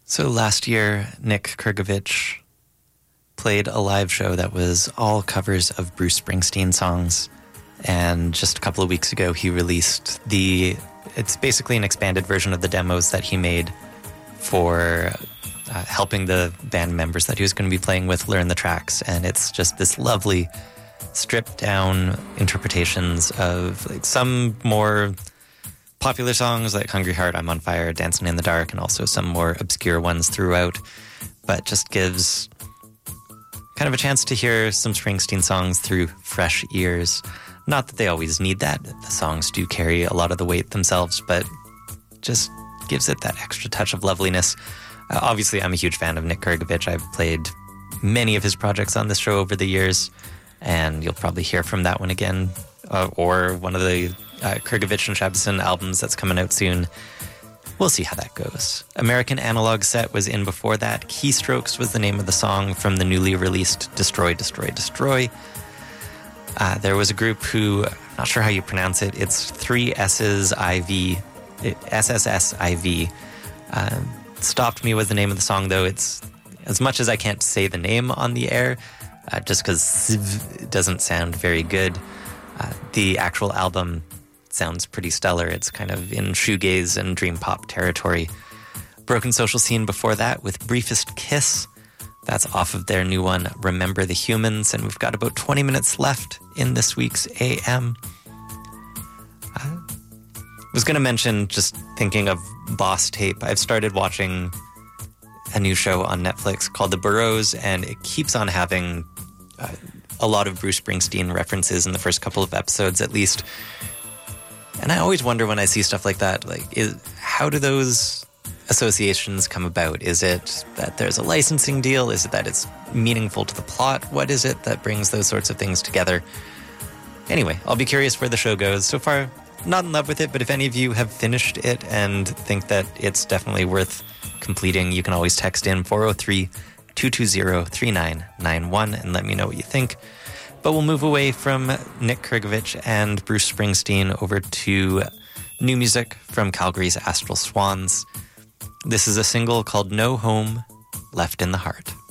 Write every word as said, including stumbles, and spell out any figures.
So last year, Nick Kurgovich played a live show that was all covers of Bruce Springsteen songs. And just a couple of weeks ago, he released the, it's basically an expanded version of the demos that he made for uh, helping the band members that he was going to be playing with learn the tracks. And it's just this lovely stripped down interpretations of like some more popular songs like Hungry Heart, I'm on Fire, Dancing in the Dark, and also some more obscure ones throughout, but just gives kind of a chance to hear some Springsteen songs through fresh ears. Not that they always need that. The songs do carry a lot of the weight themselves, but just gives it that extra touch of loveliness. Uh, obviously, I'm a huge fan of Nick Kurgovich. I've played many of his projects on this show over the years, and you'll probably hear from that one again, uh, or one of the uh, Kurgovich and Shabison albums that's coming out soon. We'll see how that goes. American Analog Set was in before that. Keystrokes was the name of the song from the newly released Destroy, Destroy, Destroy. Uh, there was a group who, I'm not sure how you pronounce it, it's three S's I V, S S S I V. Uh, Stopped Me was the name of the song, though. It's as much as I can't say the name on the air, uh, just because it doesn't sound very good. Uh, the actual album sounds pretty stellar. It's kind of in shoegaze and dream pop territory. Broken Social Scene before that with Briefest Kiss. That's off of their new one, Remember the Humans, and we've got about twenty minutes left in this week's A M. I was going to mention, just thinking of Boss Tape, I've started watching a new show on Netflix called The Burrows, and it keeps on having uh, a lot of Bruce Springsteen references in the first couple of episodes, at least. And I always wonder when I see stuff like that, like, is, how do those associations come about? Is it that there's a licensing deal? Is it that it's meaningful to the plot? What is it that brings those sorts of things together? Anyway, I'll be curious where the show goes. So far, not in love with it, but if any of you have finished it and think that it's definitely worth completing, you can always text in four oh three, two two zero, three nine nine one and let me know what you think. But we'll move away from Nick Kurgovich and Bruce Springsteen over to new music from Calgary's Astral Swans. This is a single called No Home Left in the Heart.